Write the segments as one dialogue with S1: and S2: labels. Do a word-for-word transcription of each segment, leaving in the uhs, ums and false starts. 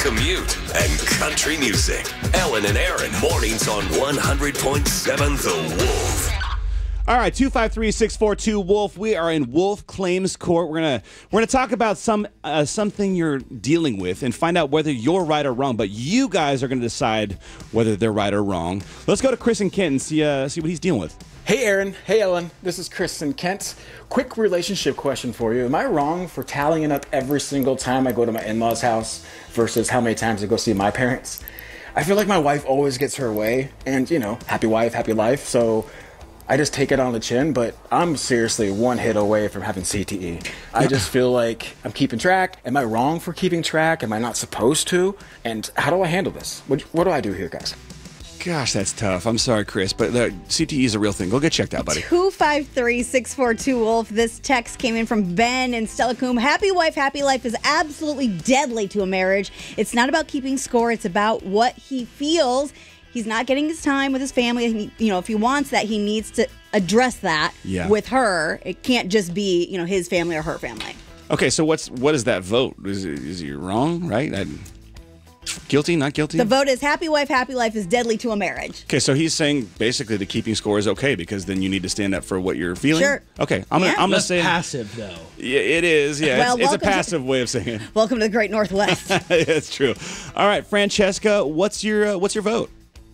S1: commute, and country music. Ellen and Aaron, mornings on one hundred point seven The Wolf.
S2: All right, two five three, six four two, Wolf. We are in Wolf Claims Court. We're gonna we're gonna talk about some uh, something you're dealing with and find out whether you're right or wrong. But you guys are gonna decide whether they're right or wrong. Let's go to Chris and Kent and see uh, see what he's dealing with.
S3: Hey, Aaron. Hey, Ellen. This is Chris and Kent. Quick relationship question for you. Am I wrong for tallying up every single time I go to my in-laws' house versus how many times I go see my parents? I feel like my wife always gets her way, and you know, happy wife, happy life. So I just take it on the chin, but I'm seriously one hit away from having C T E. I just feel like I'm keeping track. Am I wrong for keeping track? Am I not supposed to? And how do I handle this? What, what do I do here, guys?
S2: Gosh, that's tough. I'm sorry, Chris, but the C T E is a real thing. Go get checked out, buddy.
S4: two five three, six four two, Wolf. This text came in from Ben and Stella Coombe. Happy wife, happy life is absolutely deadly to a marriage. It's not about keeping score. It's about what he feels. He's not getting his time with his family. He, you know, if he wants that, he needs to address that
S2: yeah.
S4: with her. It can't just be, you know, his family or her family.
S2: Okay, so what's what is that vote? Is is he wrong? Right? I, guilty? Not guilty?
S4: The vote is happy wife, happy life is deadly to a marriage.
S2: Okay, so he's saying basically the keeping score is okay because then you need to stand up for what you're feeling.
S4: Sure.
S2: Okay, I'm
S4: Yeah.
S2: gonna I'm gonna
S5: Less
S2: say
S5: passive, though.
S2: Yeah, it is. Yeah,
S4: Well,
S2: it's, it's a
S4: welcome to-
S2: passive way of saying it.
S4: Welcome to the Great Northwest.
S2: It's true. All right, Francesca, what's your uh, what's your vote?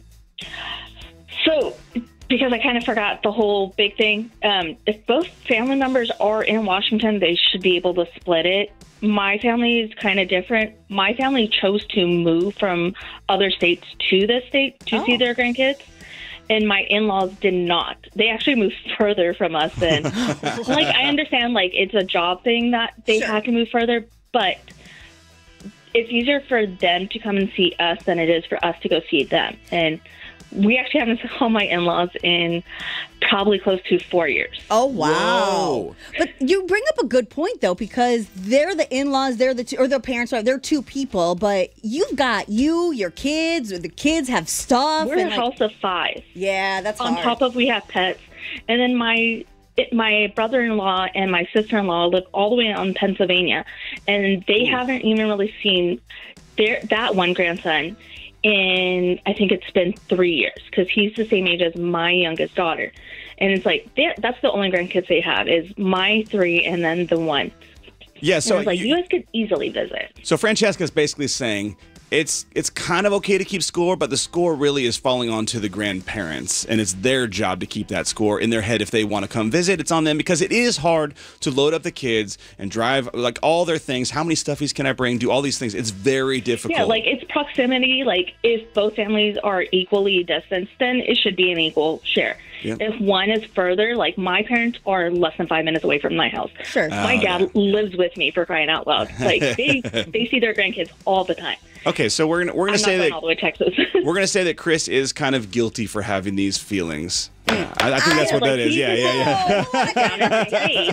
S6: So, because I kind of forgot the whole big thing, um, if both family members are in Washington, they should be able to split it. My family is kind of different. My family chose to move from other states to this state to
S4: Oh.
S6: see their grandkids, and my in-laws did not. They actually moved further from us than, like, I understand, like, it's a job thing that they
S4: Sure.
S6: had to move further, but it's easier for them to come and see us than it is for us to go see them. And we actually haven't saw my in-laws in probably close to four years.
S4: Oh, wow.
S2: Whoa.
S4: But you bring up a good point, though, because they're the in-laws, they're the two, or their parents, are they're two people, but you've got you, your kids, or the kids have stuff.
S6: We're
S4: and
S6: a
S4: like,
S6: house of five.
S4: Yeah, that's
S6: On
S4: hard.
S6: top of we have pets. And then my it, my brother-in-law and my sister-in-law live all the way out in Pennsylvania, and they haven't even really seen their that one grandson in, I think it's been three years, because he's the same age as my youngest daughter. And it's like, that's the only grandkids they have is my three and then the one.
S2: Yeah,
S6: So
S2: so
S6: it's like,
S2: you,
S6: you guys could easily visit.
S2: so Francesca's basically saying it's it's kind of okay to keep score, but the score really is falling onto the grandparents, and it's their job to keep that score in their head. If they want to come visit, it's on them, because it is hard to load up the kids and drive, like, all their things. How many stuffies can I bring? Do all these things. It's very difficult.
S6: Yeah, like, it's proximity. Like, if both families are equally distanced, then it should be an equal share.
S2: Yeah.
S6: If one is further, like, my parents are less than five minutes away from my house.
S4: Sure.
S6: My
S2: Oh,
S6: dad
S2: yeah.
S6: lives with me, for crying out loud. Like, they they see their grandkids all the time.
S2: Okay, so we're gonna we're gonna
S6: I'm
S2: say
S6: not going
S2: that
S6: all the way to Texas.
S2: we're gonna say that Chris is kind of guilty for having these feelings. I, I think that's
S6: Yeah,
S2: what that
S6: like,
S2: is.
S6: he-
S2: Yeah, yeah, yeah.
S4: Oh, what a counter.
S6: Hey,